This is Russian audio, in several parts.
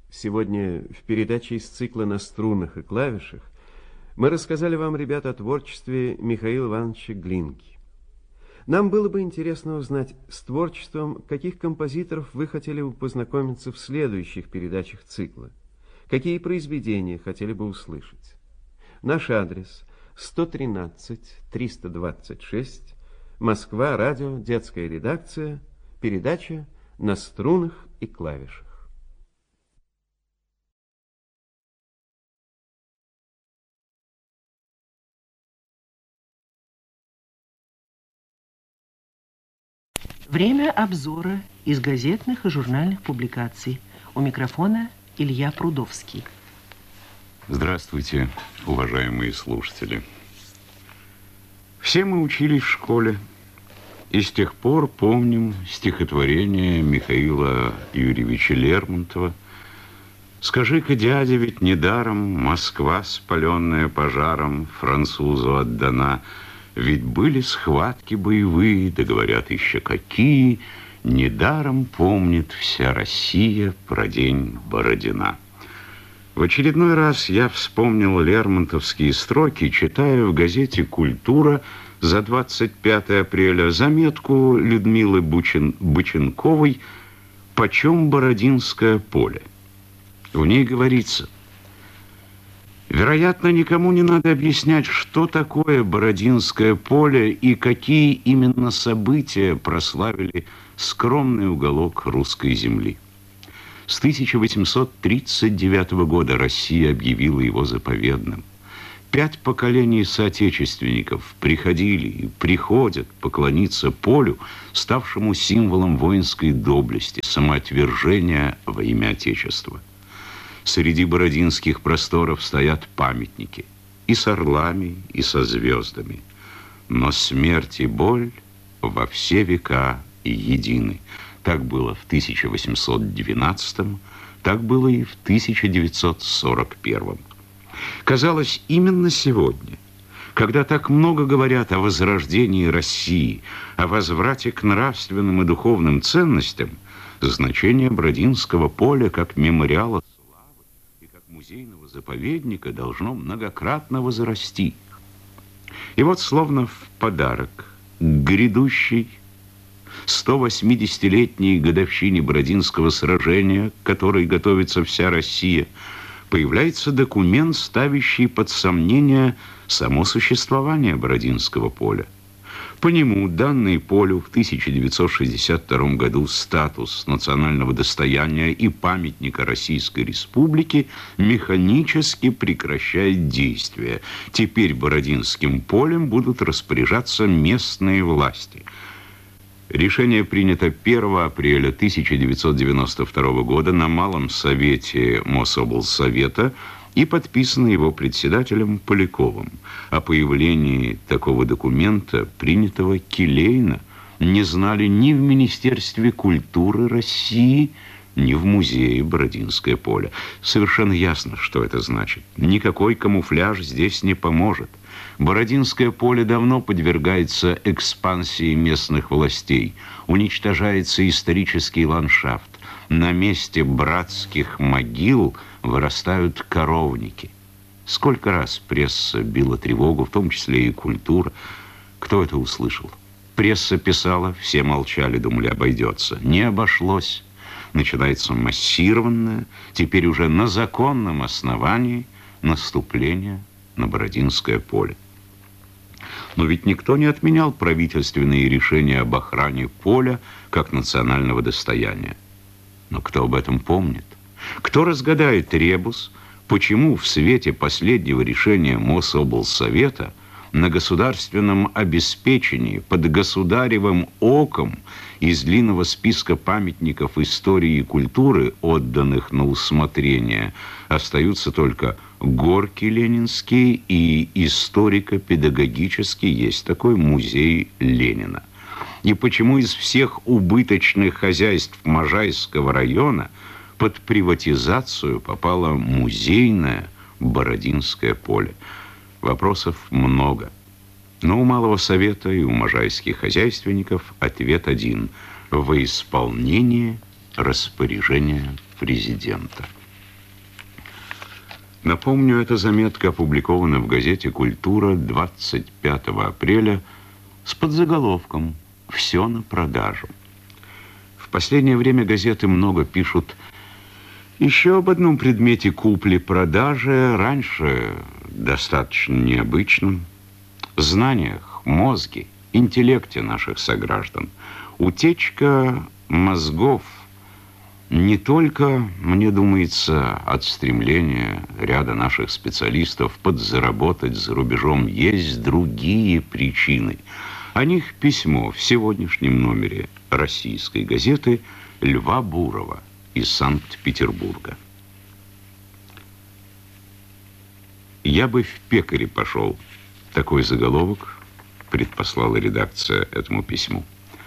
Сегодня в передаче из цикла «На струнах и клавишах» мы рассказали вам, ребята, о творчестве Михаила Ивановича Глинки. Нам было бы интересно узнать, с творчеством каких композиторов вы хотели бы познакомиться в следующих передачах цикла, какие произведения хотели бы услышать. Наш адрес 113-326, Москва, радио, детская редакция, передача «На струнах и клавишах». Время обзора из газетных и журнальных публикаций. У микрофона Илья Прудовский. Здравствуйте, уважаемые слушатели. Все мы учились в школе, и с тех пор помним стихотворение Михаила Юрьевича Лермонтова «Скажи-ка, дядя, ведь недаром Москва, спаленная пожаром, французу отдана. Ведь были схватки боевые, да говорят еще какие, недаром помнит вся Россия про день Бородина». В очередной раз я вспомнил лермонтовские строки, читая в газете «Культура» за 25 апреля заметку Людмилы Боченковой «Почем Бородинское поле?». В ней говорится: вероятно, никому не надо объяснять, что такое Бородинское поле и какие именно события прославили скромный уголок русской земли. С 1839 года Россия объявила его заповедным. 5 поколений соотечественников приходили и приходят поклониться полю, ставшему символом воинской доблести, самоотвержения во имя Отечества. Среди бородинских просторов стоят памятники и с орлами, и со звездами. Но смерть и боль во все века едины. Так было в 1812, так было и в 1941. Казалось, именно сегодня, когда так много говорят о возрождении России, о возврате к нравственным и духовным ценностям, значение Бородинского поля как мемориала славы и как музейного заповедника должно многократно возрасти. И вот словно в подарок к грядущей 180-летней годовщине Бородинского сражения, к которой готовится вся Россия, появляется документ, ставящий под сомнение само существование Бородинского поля. По нему данный полю в 1962 году статус национального достояния и памятника Российской Республики механически прекращает действие. Теперь Бородинским полем будут распоряжаться местные власти. Решение принято 1 апреля 1992 года на Малом совете Мособлсовета и подписано его председателем Поляковым. О появлении такого документа, принятого келейно, не знали ни в Министерстве культуры России, ни в музее Бородинское поле. Совершенно ясно, что это значит. Никакой камуфляж здесь не поможет. Бородинское поле давно подвергается экспансии местных властей. Уничтожается исторический ландшафт. На месте братских могил вырастают коровники. Сколько раз пресса била тревогу, в том числе и культура. Кто это услышал? Пресса писала, все молчали, думали, обойдется. Не обошлось. Начинается массированное, теперь уже на законном основании, наступление на Бородинское поле. Но ведь никто не отменял правительственные решения об охране поля как национального достояния. Но кто об этом помнит? Кто разгадает ребус, почему в свете последнего решения Мособлсовета на государственном обеспечении под государевым оком из длинного списка памятников истории и культуры, отданных на усмотрение, остаются только Горький Ленинский и историко-педагогический, есть такой музей Ленина. И почему из всех убыточных хозяйств Можайского района под приватизацию попало музейное Бородинское поле? Вопросов много. Но у Малого совета и у можайских хозяйственников ответ один – во исполнение распоряжения президента. Напомню, эта заметка опубликована в газете «Культура» 25 апреля с подзаголовком «Все на продажу». В последнее время газеты много пишут еще об одном предмете купли-продажи, раньше достаточно необычном – знаниях, мозге, интеллекте наших сограждан. Утечка мозгов не только, мне думается, от стремления ряда наших специалистов подзаработать за рубежом. Есть другие причины. О них письмо в сегодняшнем номере российской газеты Льва Бурова из Санкт-Петербурга. «Я бы в пекаре пошел». Такой заголовок предпослала редакция этому письму.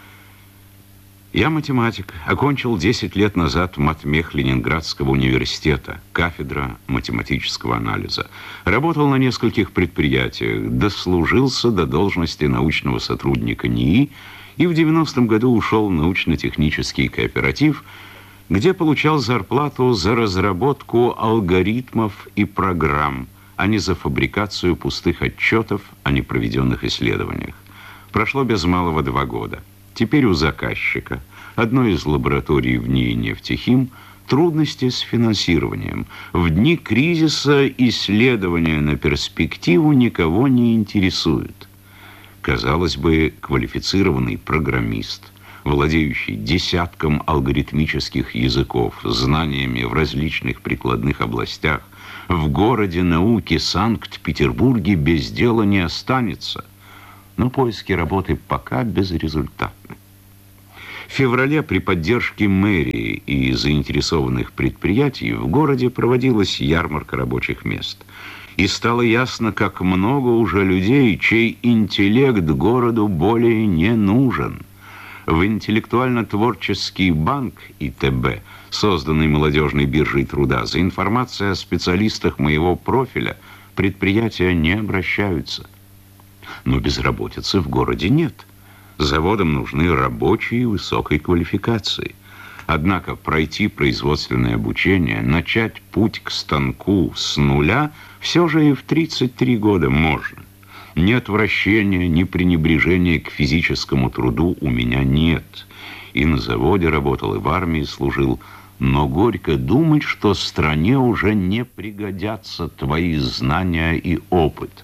Я математик, окончил 10 лет назад матмех Ленинградского университета, кафедра математического анализа. Работал на нескольких предприятиях, дослужился до должности научного сотрудника НИИ и в 90-м году ушел в научно-технический кооператив, где получал зарплату за разработку алгоритмов и программ, а не за фабрикацию пустых отчетов о непроведенных исследованиях. Прошло без малого 2 года. Теперь у заказчика, одной из лабораторий в НИИ «Нефтехим», трудности с финансированием. В дни кризиса исследования на перспективу никого не интересуют. Казалось бы, квалифицированный программист, владеющий десятком алгоритмических языков, знаниями в различных прикладных областях, в городе науки Санкт-Петербурге без дела не останется. Но поиски работы пока безрезультатны. В феврале при поддержке мэрии и заинтересованных предприятий в городе проводилась ярмарка рабочих мест. И стало ясно, как много уже людей, чей интеллект городу более не нужен. В интеллектуально-творческий банк ИТБ, созданный молодежной биржей труда, за информацией о специалистах моего профиля предприятия не обращаются. Но безработицы в городе нет. Заводам нужны рабочие высокой квалификации. Однако пройти производственное обучение, начать путь к станку с нуля все же и в 33 года можно. Ни отвращения, ни пренебрежения к физическому труду у меня нет. И на заводе работал, и в армии служил. Но горько думать, что стране уже не пригодятся твои знания и опыт.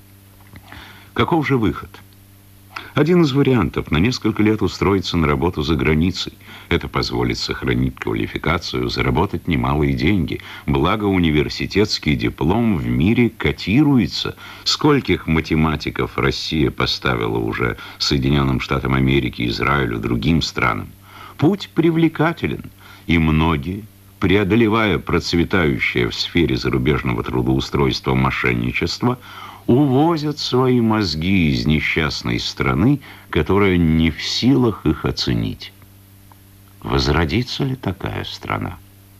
Каков же выход? Один из вариантов – на несколько лет устроиться на работу за границей. Это позволит сохранить квалификацию, заработать немалые деньги. Благо, университетский диплом в мире котируется. Скольких математиков Россия поставила уже Соединенным Штатам Америки, Израилю, другим странам. Путь привлекателен, и многие, преодолевая процветающее в сфере зарубежного трудоустройства мошенничество, увозят свои мозги из несчастной страны, которая не в силах их оценить. Возродится ли такая страна?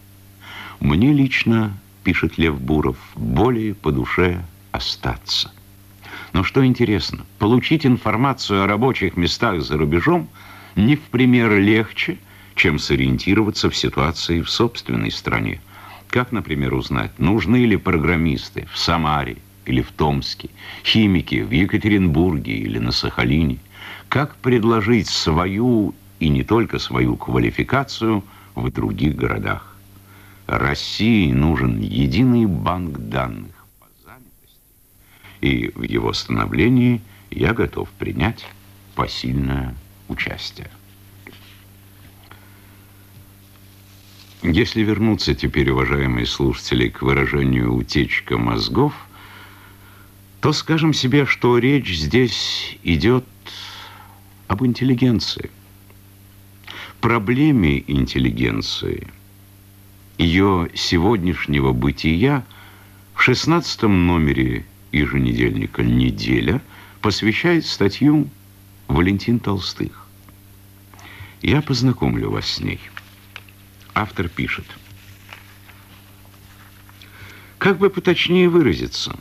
Мне лично, пишет Лев Буров, более по душе остаться. Но что интересно, получить информацию о рабочих местах за рубежом не в пример легче, чем сориентироваться в ситуации в собственной стране. Как, например, узнать, нужны ли программисты в Самаре или в Томске, химики в Екатеринбурге или на Сахалине? Как предложить свою и не только свою квалификацию в других городах? России нужен единый банк данных по занятости, и в его становлении я готов принять посильное участие. Если вернуться теперь, уважаемые слушатели, к выражению «утечка мозгов», то скажем себе, что речь здесь идет об интеллигенции. Проблеме интеллигенции, ее сегодняшнего бытия в 16-м номере еженедельника «Неделя» посвящает статью Валентин Толстых. Я познакомлю вас с ней. Автор пишет: как бы поточнее выразиться,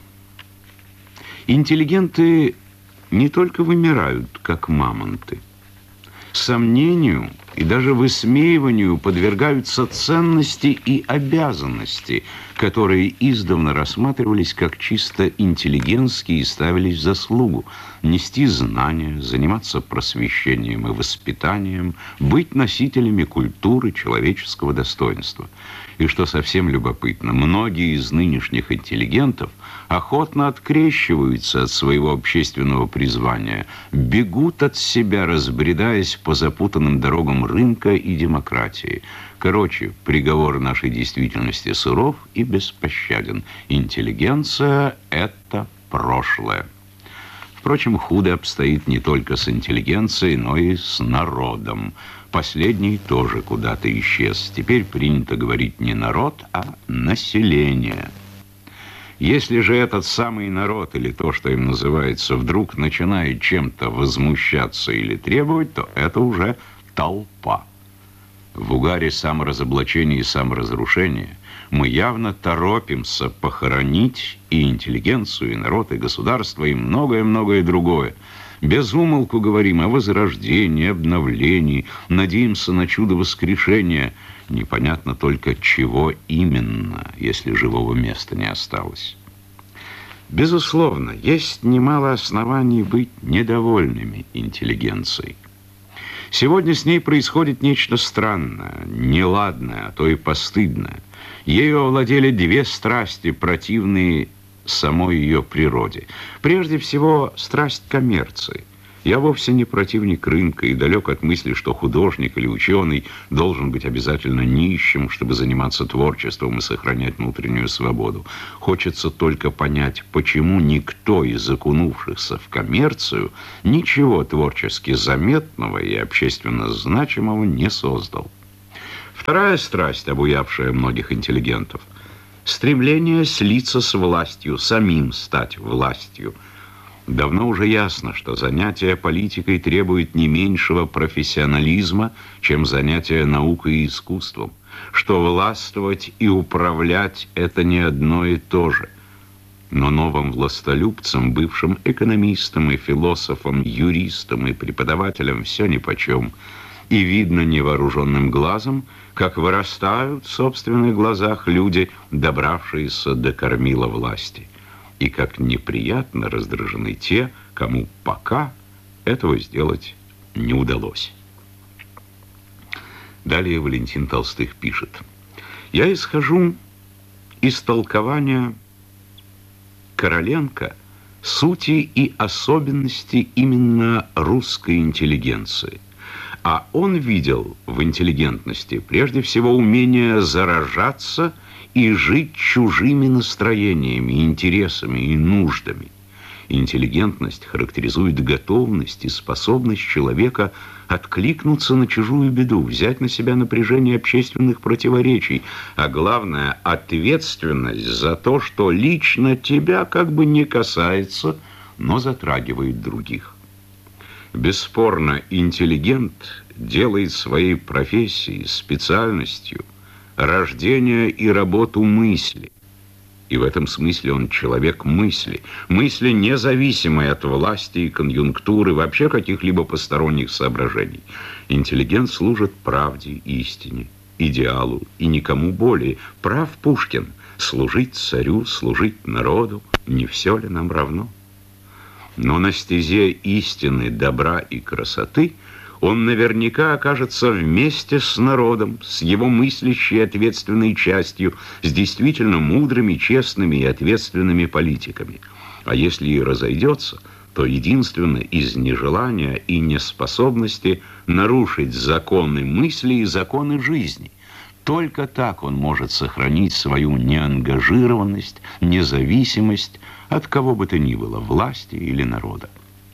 интеллигенты не только вымирают, как мамонты. Сомнению и даже высмеиванию подвергаются ценности и обязанности, которые издавна рассматривались как чисто интеллигентские и ставились в заслугу: нести знания, заниматься просвещением и воспитанием, быть носителями культуры человеческого достоинства. И что совсем любопытно, многие из нынешних интеллигентов охотно открещиваются от своего общественного призвания, бегут от себя, разбредаясь по запутанным дорогам рынка и демократии. Короче, приговор нашей действительности суров и беспощаден. Интеллигенция – это прошлое. Впрочем, худо обстоит не только с интеллигенцией, но и с народом. Последний тоже куда-то исчез. Теперь принято говорить не народ, а население. Если же этот самый народ, или то, что им называется, вдруг начинает чем-то возмущаться или требовать, то это уже толпа. В угаре саморазоблачения и саморазрушения мы явно торопимся похоронить и интеллигенцию, и народ, и государство, и многое-многое другое. Без умолку говорим о возрождении, обновлении, надеемся на чудо воскрешения. Непонятно только, чего именно, если живого места не осталось. Безусловно, есть немало оснований быть недовольными интеллигенцией. Сегодня с ней происходит нечто странное, неладное, а то и постыдное. Ею овладели две страсти, противные самой ее природе. Прежде всего, страсть коммерции. Я вовсе не противник рынка и далек от мысли, что художник или ученый должен быть обязательно нищим, чтобы заниматься творчеством и сохранять внутреннюю свободу. Хочется только понять, почему никто из окунувшихся в коммерцию ничего творчески заметного и общественно значимого не создал. Вторая страсть, обуявшая многих интеллигентов – стремление слиться с властью, самим стать властью. Давно уже ясно, что занятие политикой требует не меньшего профессионализма, чем занятие наукой и искусством, что властвовать и управлять – это не одно и то же. Но новым властолюбцам, бывшим экономистам и философам, юристам и преподавателям все нипочем. И видно невооруженным глазом, как вырастают в собственных глазах люди, добравшиеся до кормила власти. И как неприятно раздражены те, кому пока этого сделать не удалось. Далее Валентин Толстых пишет: «Я исхожу из толкования Короленко сути и особенности именно русской интеллигенции. А он видел в интеллигентности прежде всего умение заражаться и жить чужими настроениями, интересами и нуждами. Интеллигентность характеризует готовность и способность человека откликнуться на чужую беду, взять на себя напряжение общественных противоречий, а главное – ответственность за то, что лично тебя как бы не касается, но затрагивает других. Бесспорно, интеллигент делает своей профессией, специальностью рождение и работу мысли. И в этом смысле он человек мысли. Мысли, независимой от власти и конъюнктуры, вообще каких-либо посторонних соображений. Интеллигент служит правде, истине, идеалу и никому более. Прав Пушкин: служить царю, служить народу, не все ли нам равно? Но на стезе истины, добра и красоты он наверняка окажется вместе с народом, с его мыслящей и ответственной частью, с действительно мудрыми, честными и ответственными политиками. А если и разойдется, то единственно из нежелания и неспособности нарушить законы мысли и законы жизни. Только так он может сохранить свою неангажированность, независимость от кого бы то ни было, власти или народа.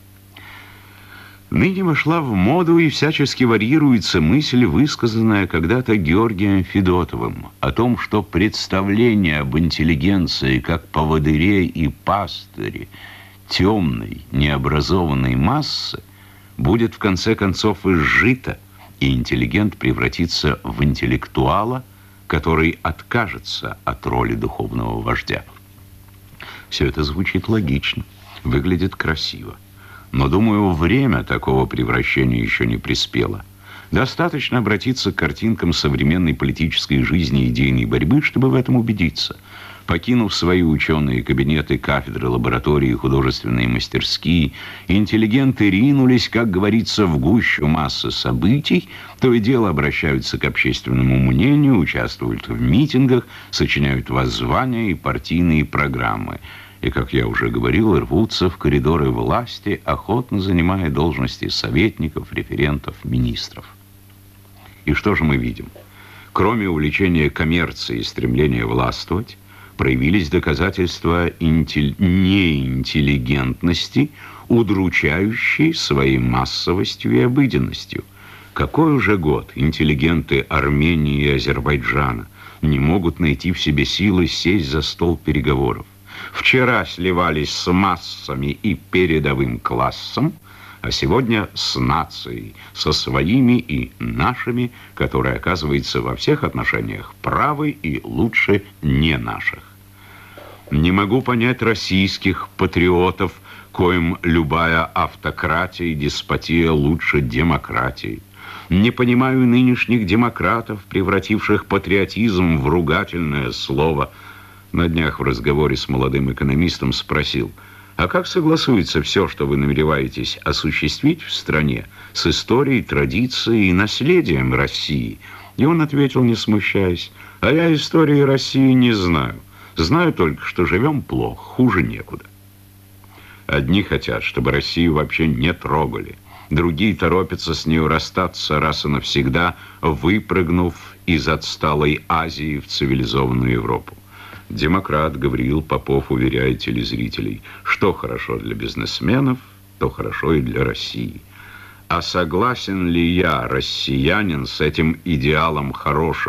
Ныне вошла в моду и всячески варьируется мысль, высказанная когда-то Георгием Федотовым, о том, что представление об интеллигенции как поводыре и пастыре темной, необразованной массы будет в конце концов изжито, и интеллигент превратится в интеллектуала, который откажется от роли духовного вождя. Все это звучит логично, выглядит красиво. Но, думаю, время такого превращения еще не приспело. Достаточно обратиться к картинкам современной политической жизни и идейной борьбы, чтобы в этом убедиться. Покинув свои ученые кабинеты, кафедры, лаборатории, художественные мастерские, интеллигенты ринулись, как говорится, в гущу массы событий, то и дело обращаются к общественному мнению, участвуют в митингах, сочиняют воззвания и партийные программы. И, как я уже говорил, рвутся в коридоры власти, охотно занимая должности советников, референтов, министров. И что же мы видим? Кроме увлечения коммерцией и стремления властвовать, проявились доказательства неинтеллигентности, удручающей своей массовостью и обыденностью. Какой уже год интеллигенты Армении и Азербайджана не могут найти в себе силы сесть за стол переговоров? Вчера сливались с массами и передовым классом, а сегодня с нацией, со своими и нашими, которые, оказывается, во всех отношениях правы и лучше не наших. Не могу понять российских патриотов, коим любая автократия и деспотия лучше демократии. Не понимаю нынешних демократов, превративших патриотизм в ругательное слово. На днях в разговоре с молодым экономистом спросил: а как согласуется все, что вы намереваетесь осуществить в стране, с историей, традицией и наследием России? И он ответил, не смущаясь: а я истории России не знаю. Знаю только, что живем плохо, хуже некуда. Одни хотят, чтобы Россию вообще не трогали. Другие торопятся с нею расстаться раз и навсегда, выпрыгнув из отсталой Азии в цивилизованную Европу. Демократ Гавриил Попов уверяет телезрителей, что хорошо для бизнесменов, то хорошо и для России. А согласен ли я, россиянин, с этим идеалом хорошего